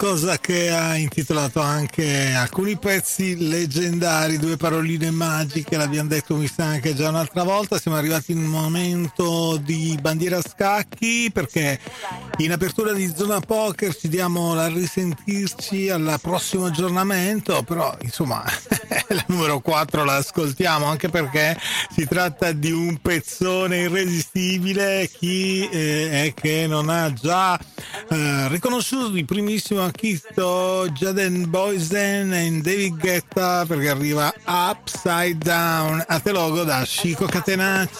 cosa che ha intitolato anche alcuni pezzi leggendari, due paroline magiche, l'abbiamo detto mi sa anche già un'altra volta. Siamo arrivati in un momento di bandiera scacchi, perché in apertura di Zona Poker ci diamo la risentirci al prossimo aggiornamento, però insomma la numero 4 la ascoltiamo, anche perché si tratta di un pezzone irresistibile. Chi è che non ha già riconosciuto di primissimo acquisto Jaden Boysen e David Guetta, perché arriva Upside Down a te logo da Chico Catenacci.